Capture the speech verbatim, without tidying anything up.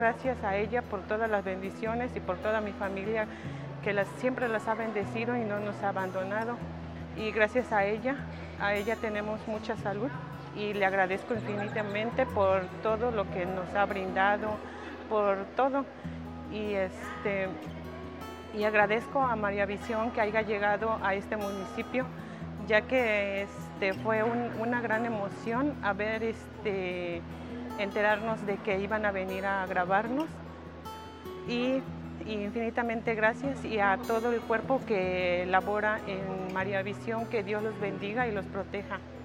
Gracias a ella por todas las bendiciones y por toda mi familia que las, siempre las ha bendecido y no nos ha abandonado. Y gracias a ella, a ella tenemos mucha salud y le agradezco infinitamente por todo lo que nos ha brindado, por todo. Y, este, y agradezco a María Visión que haya llegado a este municipio, ya que este, fue un, una gran emoción haber este, enterarnos de que iban a venir a grabarnos. Y, y infinitamente gracias, y a todo el cuerpo que labora en María Visión, que Dios los bendiga y los proteja.